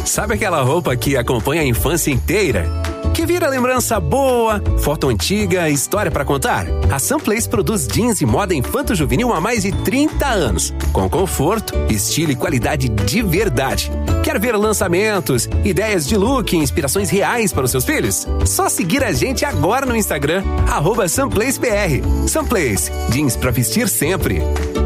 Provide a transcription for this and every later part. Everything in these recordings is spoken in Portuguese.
Sabe aquela roupa que acompanha a infância inteira? Que vira lembrança boa, foto antiga, história pra contar? A Sunplace produz jeans e moda infanto-juvenil há mais de 30 anos, com conforto, estilo e qualidade de verdade. Quer ver lançamentos, ideias de look e inspirações reais para os seus filhos? Só seguir a gente agora no Instagram, @SunplaceBR. Sunplace, jeans pra vestir sempre.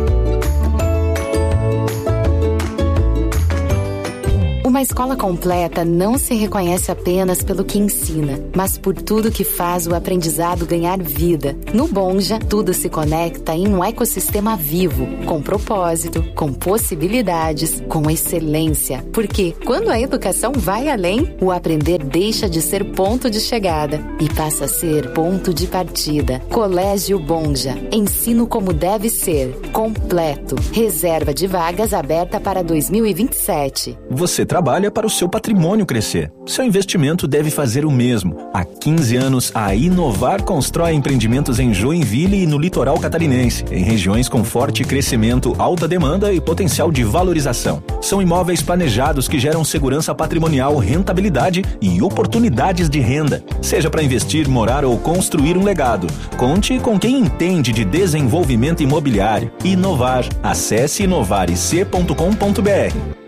Uma escola completa não se reconhece apenas pelo que ensina, mas por tudo que faz o aprendizado ganhar vida. No Bonja, tudo se conecta em um ecossistema vivo, com propósito, com possibilidades, com excelência. Porque quando a educação vai além, o aprender deixa de ser ponto de chegada e passa a ser ponto de partida. Colégio Bonja. Ensino como deve ser. Completo. Reserva de vagas aberta para 2027. Você trabalha para o seu patrimônio crescer. Seu investimento deve fazer o mesmo. Há 15 anos, a Inovar constrói empreendimentos em Joinville e no litoral catarinense, em regiões com forte crescimento, alta demanda e potencial de valorização. São imóveis planejados que geram segurança patrimonial, rentabilidade e oportunidades de renda. Seja para investir, morar ou construir um legado. Conte com quem entende de desenvolvimento imobiliário. Inovar. Acesse inovarec.com.br.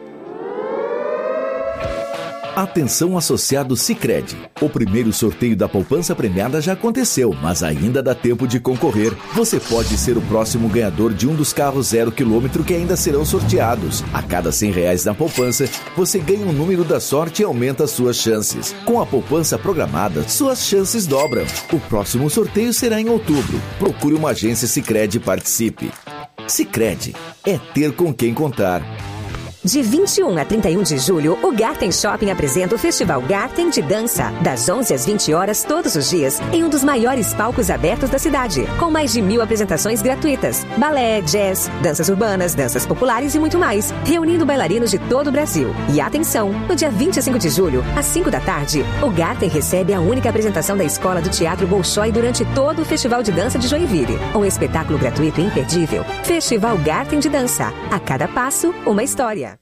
Atenção associado Sicredi. O primeiro sorteio da poupança premiada já aconteceu, mas ainda dá tempo de concorrer. Você pode ser o próximo ganhador de um dos carros 0 km que ainda serão sorteados. A cada R$100 na poupança, você ganha um número da sorte e aumenta suas chances. Com a poupança programada, suas chances dobram. O próximo sorteio será em outubro. Procure uma agência Sicredi e participe. Sicredi é ter com quem contar. De 21 a 31 de julho, o Garten Shopping apresenta o Festival Garten de Dança, das 11 às 20 horas todos os dias, em um dos maiores palcos abertos da cidade, com mais de 1.000 apresentações gratuitas, balé, jazz, danças urbanas, danças populares e muito mais, reunindo bailarinos de todo o Brasil. E atenção, no dia 25 de julho, às 5 da tarde, o Garten recebe a única apresentação da Escola do Teatro Bolshoi durante todo o Festival de Dança de Joinville. Um espetáculo gratuito e imperdível. Festival Garten de Dança. A cada passo, uma história.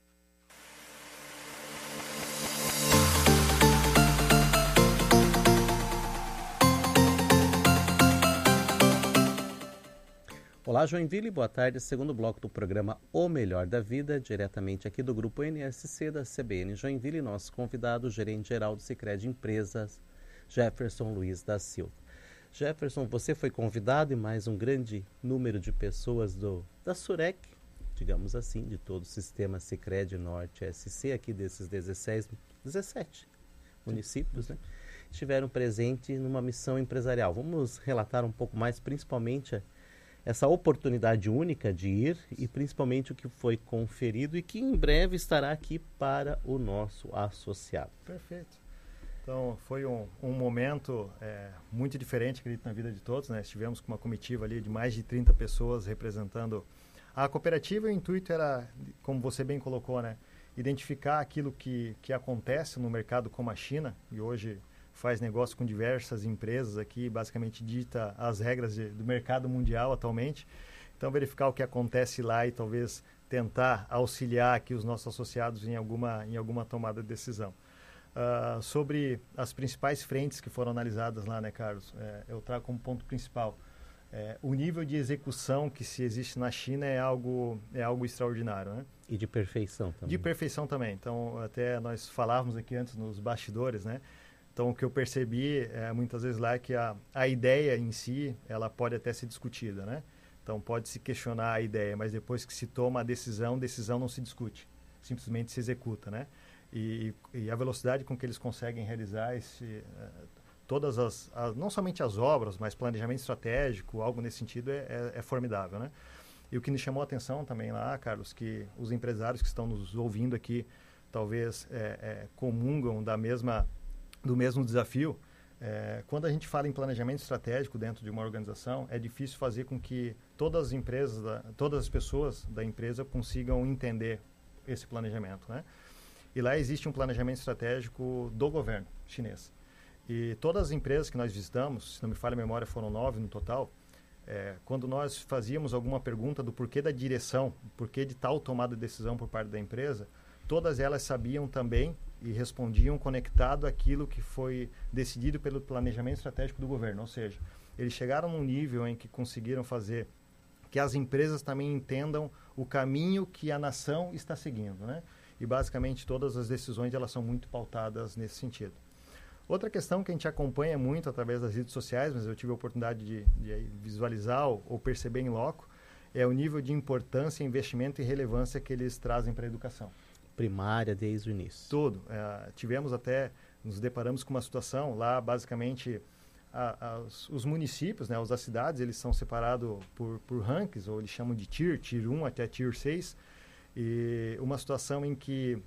Olá, Joinville, boa tarde. Segundo bloco do programa O Melhor da Vida, diretamente aqui do Grupo NSC da CBN Joinville, nosso convidado, o gerente-geral do Sicredi Empresas, Jefferson Luiz da Silva. Jefferson, você foi convidado e mais um grande número de pessoas da SUREC, digamos assim, de todo o sistema Sicredi Norte SC, aqui desses 17 municípios, né, estiveram presentes numa missão empresarial. Vamos relatar um pouco mais, principalmente essa oportunidade única de ir e principalmente o que foi conferido e que em breve estará aqui para o nosso associado. Perfeito. Então, foi um momento muito diferente, acredito, na vida de todos, né? Estivemos com uma comitiva ali de mais de 30 pessoas representando a cooperativa e o intuito era, como você bem colocou, né? Identificar aquilo que acontece no mercado como a China, e hoje faz negócio com diversas empresas aqui, basicamente dita as regras do mercado mundial atualmente. Então, verificar o que acontece lá e talvez tentar auxiliar aqui os nossos associados em alguma tomada de decisão. Sobre as principais frentes que foram analisadas lá, né, Carlos? Eu trago como ponto principal. O nível de execução que se existe na China é algo extraordinário, né? E de perfeição também. De perfeição também. Então, até nós falávamos aqui antes nos bastidores, né? Então, o que eu percebi muitas vezes lá é que a ideia em si, ela pode até ser discutida, né? Então, pode-se questionar a ideia, mas depois que se toma a decisão não se discute, simplesmente se executa, né? E a velocidade com que eles conseguem realizar todas não somente as obras, mas planejamento estratégico, algo nesse sentido é formidável, né? E o que nos chamou a atenção também lá, Carlos, que os empresários que estão nos ouvindo aqui, talvez comungam do mesmo desafio. Quando a gente fala em planejamento estratégico dentro de uma organização, é difícil fazer com que todas as empresas, todas as pessoas da empresa consigam entender esse planejamento, né? E lá existe um planejamento estratégico do governo chinês. E todas as empresas que nós visitamos, se não me falha a memória, foram 9 no total, quando nós fazíamos alguma pergunta do porquê da direção, porquê de tal tomada de decisão por parte da empresa, todas elas sabiam também e respondiam conectado àquilo que foi decidido pelo planejamento estratégico do governo. Ou seja, eles chegaram num nível em que conseguiram fazer que as empresas também entendam o caminho que a nação está seguindo, né? E basicamente todas as decisões elas são muito pautadas nesse sentido. Outra questão que a gente acompanha muito através das redes sociais, mas eu tive a oportunidade de visualizar ou perceber em loco, é o nível de importância, investimento e relevância que eles trazem para a educação. Primária desde o início. Tudo. Tivemos até, nos deparamos com uma situação lá, basicamente, os municípios, né, as cidades, eles são separados por rankings, ou eles chamam de tier 1 até tier 6, e uma situação em que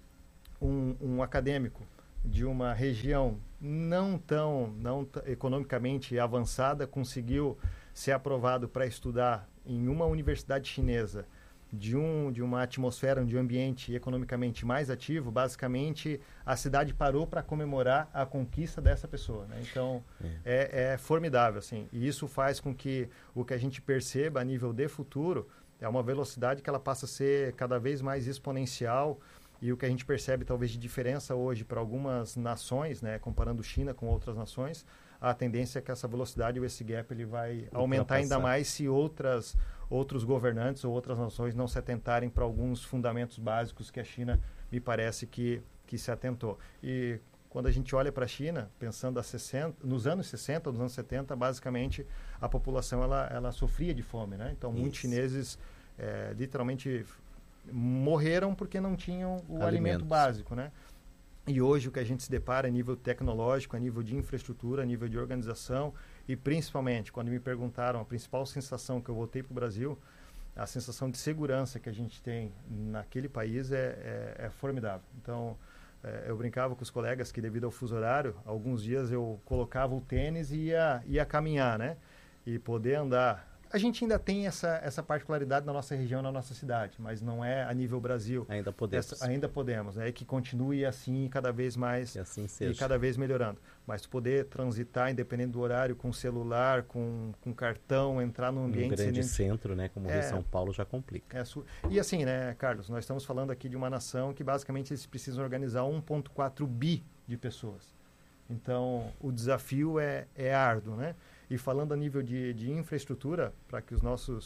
um acadêmico de uma região não tão economicamente avançada conseguiu ser aprovado para estudar em uma universidade chinesa de uma atmosfera, de um ambiente economicamente mais ativo. Basicamente, a cidade parou para comemorar a conquista dessa pessoa, né? Então, é formidável, assim. E isso faz com que o que a gente perceba a nível de futuro é uma velocidade que ela passa a ser cada vez mais exponencial. E o que a gente percebe, talvez, de diferença hoje para algumas nações, né, comparando China com outras nações, a tendência é que essa velocidade ou esse gap ele vai aumentar ainda mais se outros governantes ou outras nações não se atentarem para alguns fundamentos básicos que a China, me parece, que se atentou. E quando a gente olha para a China, pensando nos anos 60, nos anos 70, basicamente, a população ela sofria de fome, né? Então, muitos chineses literalmente morreram porque não tinham o alimento básico, né? E hoje o que a gente se depara a nível tecnológico, a nível de infraestrutura, a nível de organização e principalmente, quando me perguntaram a principal sensação que eu voltei para o Brasil, a sensação de segurança que a gente tem naquele país é formidável. Então, eu brincava com os colegas que devido ao fuso horário, alguns dias eu colocava o tênis e ia caminhar, né? E poder andar. A gente ainda tem essa particularidade na nossa região, na nossa cidade, mas não é a nível Brasil. Ainda podemos. Ainda podemos, né? E que continue assim cada vez mais assim e cada vez melhorando. Mas poder transitar, independente do horário, com celular, com cartão, entrar num ambiente... Um grande centro, né? Como o Rio São Paulo já complica. E assim, né, Carlos, nós estamos falando aqui de uma nação que basicamente eles precisam organizar 1,4 bi de pessoas. Então, o desafio é árduo, né? E falando a nível de infraestrutura, para que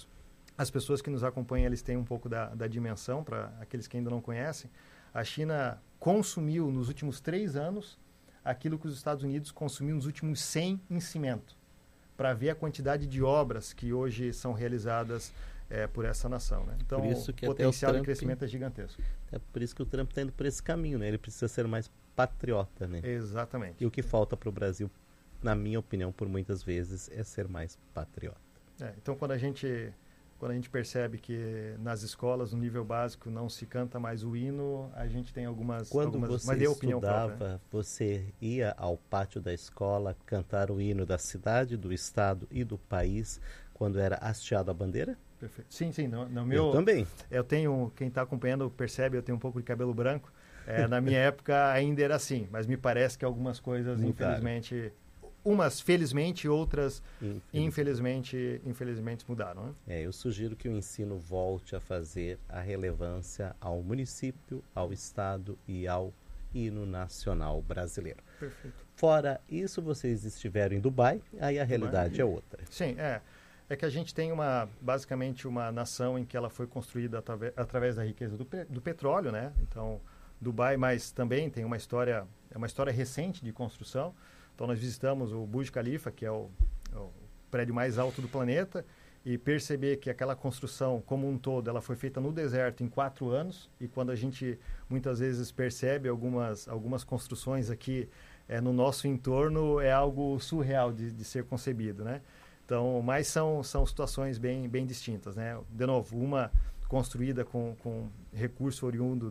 as pessoas que nos acompanham, eles tenham um pouco da dimensão, para aqueles que ainda não conhecem, a China consumiu nos últimos 3 anos aquilo que os Estados Unidos consumiu nos últimos 100 em cimento, para ver a quantidade de obras que hoje são realizadas por essa nação, né? Então, o potencial de crescimento é gigantesco. É por isso que o Trump está indo por esse caminho, né? Ele precisa ser mais patriota, né? Exatamente. E o que falta para o Brasil, na minha opinião, por muitas vezes, é ser mais patriota. Então, quando a gente percebe que nas escolas, no nível básico, não se canta mais o hino, a gente tem algumas... Quando você estudava, você ia ao pátio da escola cantar o hino da cidade, do estado e do país, quando era hasteado a bandeira? Perfeito. Sim. No meu, eu também. Eu tenho, quem está acompanhando percebe, eu tenho um pouco de cabelo branco. Na minha época ainda era assim, mas me parece que algumas coisas, infelizmente... Umas felizmente, outras infelizmente mudaram, né? Eu sugiro que o ensino volte a fazer a relevância ao município, ao estado e ao hino nacional brasileiro. Perfeito. Fora isso, vocês estiveram em Dubai, aí a realidade é outra. Sim, é que a gente tem basicamente uma nação em que ela foi construída através da riqueza do petróleo, né? Então, Dubai, mas também tem uma história recente de construção. Então, nós visitamos o Burj Khalifa, que é o prédio mais alto do planeta, e perceber que aquela construção, como um todo, ela foi feita no deserto em 4 anos. E quando a gente, muitas vezes, percebe algumas construções aqui no nosso entorno, é algo surreal de ser concebido, né? Então, mas são situações bem distintas, né? De novo, uma construída com recurso oriundo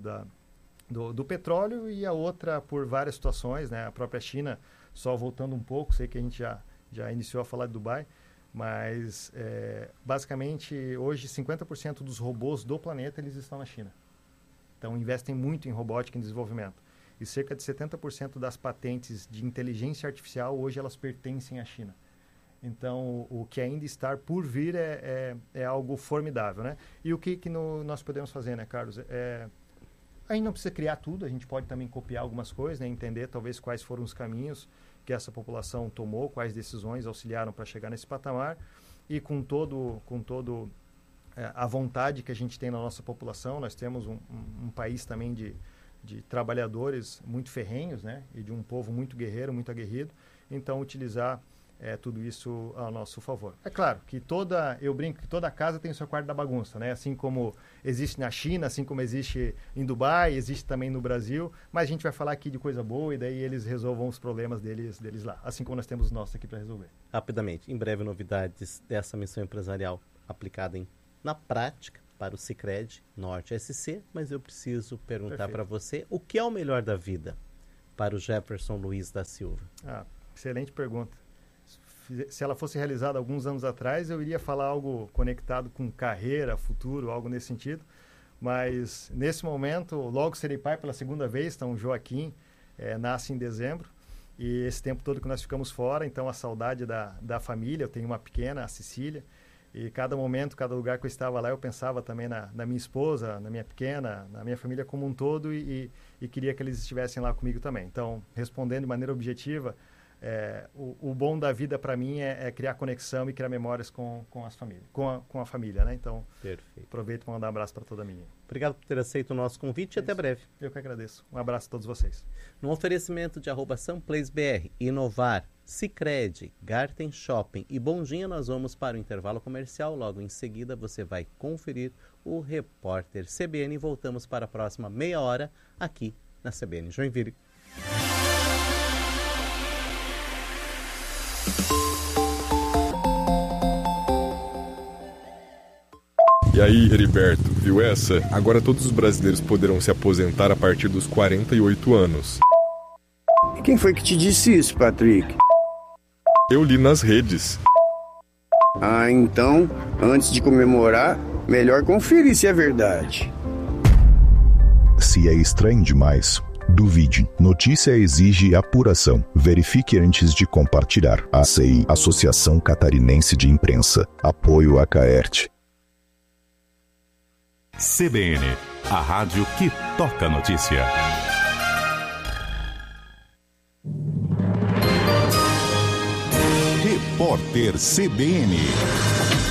do petróleo e a outra por várias situações, né? A própria China... Só voltando um pouco, sei que a gente já iniciou a falar de Dubai, mas basicamente hoje 50% dos robôs do planeta eles estão na China. Então investem muito em robótica e em desenvolvimento. E cerca de 70% das patentes de inteligência artificial hoje elas pertencem à China. Então o que ainda está por vir é algo formidável, né? E o que nós podemos fazer, né, Carlos? A gente não precisa criar tudo, a gente pode também copiar algumas coisas, né? Entender talvez quais foram os caminhos que essa população tomou, quais decisões auxiliaram para chegar nesse patamar, e com todo a vontade que a gente tem na nossa população. Nós temos um país também de trabalhadores muito ferrenhos, né? E de um povo muito guerreiro, muito aguerrido. Então, utilizar tudo isso a nosso favor. É claro que eu brinco que toda casa tem o seu quarto da bagunça, né? Assim como existe na China, assim como existe em Dubai, existe também no Brasil, mas a gente vai falar aqui de coisa boa e daí eles resolvam os problemas deles lá, assim como nós temos os nossos aqui para resolver. Rapidamente, em breve novidades dessa missão empresarial aplicada na prática para o Sicredi Norte SC, mas eu preciso perguntar para você o que é o melhor da vida para o Jefferson Luiz da Silva. Excelente pergunta. Se ela fosse realizada alguns anos atrás, eu iria falar algo conectado com carreira, futuro, algo nesse sentido. Mas, nesse momento, logo serei pai pela segunda vez. Então, o Joaquim nasce em dezembro. E esse tempo todo que nós ficamos fora, então a saudade da família. Eu tenho uma pequena, a Cecília. E cada momento, cada lugar que eu estava lá, eu pensava também na minha esposa, na minha pequena, na minha família como um todo. E queria que eles estivessem lá comigo também. Então, respondendo de maneira objetiva, o bom da vida para mim é criar conexão e criar memórias com a família, né? Então, perfeito. Aproveito para mandar um abraço para toda a minha. Obrigado por ter aceito o nosso convite e até breve. Eu que agradeço. Um abraço a todos vocês. No oferecimento de @SunPlaceBR, Inovar, Sicredi, Garten Shopping e Bondinha, nós vamos para o intervalo comercial. Logo em seguida você vai conferir o Repórter CBN e voltamos para a próxima meia hora aqui na CBN Joinville. E aí, Heriberto, viu essa? Agora todos os brasileiros poderão se aposentar a partir dos 48 anos. E quem foi que te disse isso, Patrick? Eu li nas redes. Então, antes de comemorar, melhor conferir se é verdade. Se é estranho demais, duvide. Notícia exige apuração. Verifique antes de compartilhar. ACI, Associação Catarinense de Imprensa. Apoio a CAERT. CBN, a rádio que toca notícia. Repórter CBN.